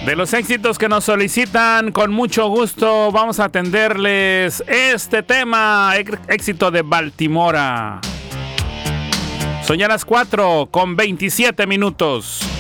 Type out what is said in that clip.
De los éxitos que nos solicitan, con mucho gusto vamos a atenderles este tema, éxito de Baltimora. Son ya las 4:27.